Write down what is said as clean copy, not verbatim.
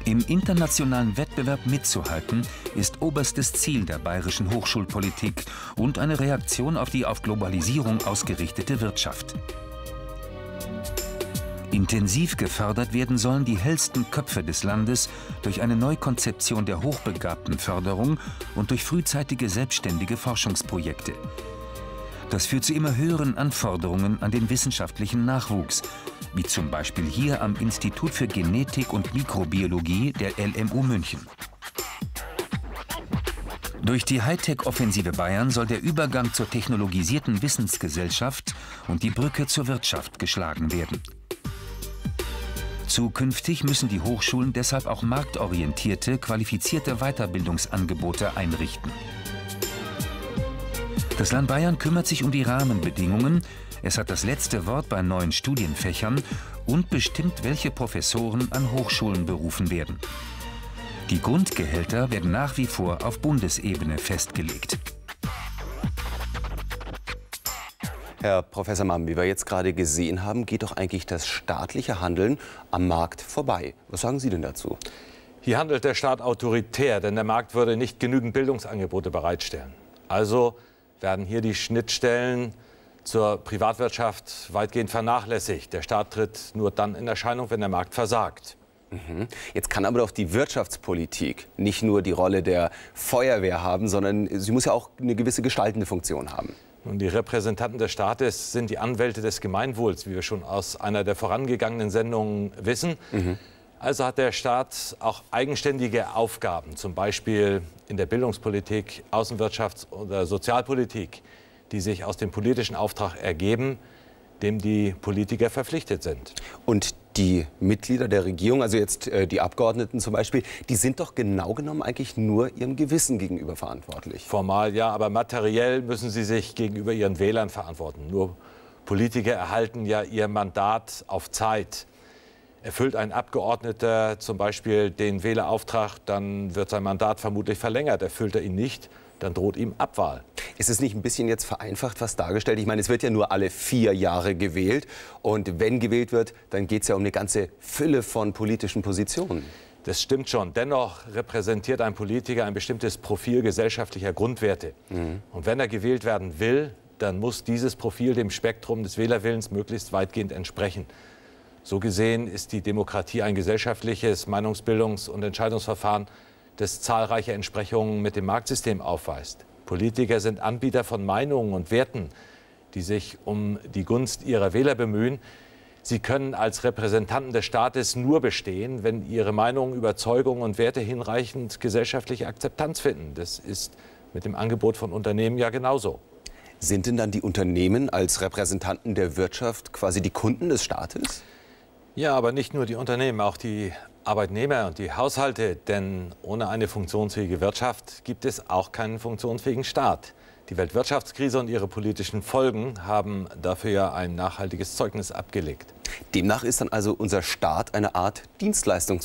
Im internationalen Wettbewerb mitzuhalten, ist oberstes Ziel der bayerischen Hochschulpolitik und eine Reaktion auf die auf Globalisierung ausgerichtete Wirtschaft. Intensiv gefördert werden sollen die hellsten Köpfe des Landes durch eine Neukonzeption der Hochbegabtenförderung und durch frühzeitige selbstständige Forschungsprojekte. Das führt zu immer höheren Anforderungen an den wissenschaftlichen Nachwuchs, wie zum Beispiel hier am Institut für Genetik und Mikrobiologie der LMU München. Durch die Hightech-Offensive Bayern soll der Übergang zur technologisierten Wissensgesellschaft und die Brücke zur Wirtschaft geschlagen werden. Zukünftig müssen die Hochschulen deshalb auch marktorientierte, qualifizierte Weiterbildungsangebote einrichten. Das Land Bayern kümmert sich um die Rahmenbedingungen, es hat das letzte Wort bei neuen Studienfächern und bestimmt, welche Professoren an Hochschulen berufen werden. Die Grundgehälter werden nach wie vor auf Bundesebene festgelegt. Herr Professor Mamm, wie wir jetzt gerade gesehen haben, geht doch eigentlich das staatliche Handeln am Markt vorbei. Was sagen Sie denn dazu? Hier handelt der Staat autoritär, denn der Markt würde nicht genügend Bildungsangebote bereitstellen. Also werden hier die Schnittstellen zur Privatwirtschaft weitgehend vernachlässigt. Der Staat tritt nur dann in Erscheinung, wenn der Markt versagt. Jetzt kann aber doch die Wirtschaftspolitik nicht nur die Rolle der Feuerwehr haben, sondern sie muss ja auch eine gewisse gestaltende Funktion haben. Nun, die Repräsentanten des Staates sind die Anwälte des Gemeinwohls, wie wir schon aus einer der vorangegangenen Sendungen wissen. Also hat der Staat auch eigenständige Aufgaben, zum Beispiel in der Bildungspolitik, Außenwirtschafts- oder Sozialpolitik, die sich aus dem politischen Auftrag ergeben, dem die Politiker verpflichtet sind. Und die Mitglieder der Regierung, also jetzt die Abgeordneten zum Beispiel, die sind doch genau genommen eigentlich nur ihrem Gewissen gegenüber verantwortlich. Formal ja, aber materiell müssen sie sich gegenüber ihren Wählern verantworten. Nur Politiker erhalten ja ihr Mandat auf Zeit. Erfüllt ein Abgeordneter zum Beispiel den Wählerauftrag, dann wird sein Mandat vermutlich verlängert. Erfüllt er ihn nicht, dann droht ihm Abwahl. Ist es nicht ein bisschen jetzt vereinfacht was dargestellt? Ich meine, es wird ja nur alle 4 Jahre gewählt. Und wenn gewählt wird, dann geht es ja um eine ganze Fülle von politischen Positionen. Das stimmt schon. Dennoch repräsentiert ein Politiker ein bestimmtes Profil gesellschaftlicher Grundwerte. Und wenn er gewählt werden will, dann muss dieses Profil dem Spektrum des Wählerwillens möglichst weitgehend entsprechen. So gesehen ist die Demokratie ein gesellschaftliches Meinungsbildungs- und Entscheidungsverfahren, das zahlreiche Entsprechungen mit dem Marktsystem aufweist. Politiker sind Anbieter von Meinungen und Werten, die sich um die Gunst ihrer Wähler bemühen. Sie können als Repräsentanten des Staates nur bestehen, wenn ihre Meinungen, Überzeugungen und Werte hinreichend gesellschaftliche Akzeptanz finden. Das ist mit dem Angebot von Unternehmen ja genauso. Sind denn dann die Unternehmen als Repräsentanten der Wirtschaft quasi die Kunden des Staates? Ja, aber nicht nur die Unternehmen, auch die Arbeitnehmer und die Haushalte. Denn ohne eine funktionsfähige Wirtschaft gibt es auch keinen funktionsfähigen Staat. Die Weltwirtschaftskrise und ihre politischen Folgen haben dafür ja ein nachhaltiges Zeugnis abgelegt. Demnach ist dann also unser Staat eine Art Dienstleistungs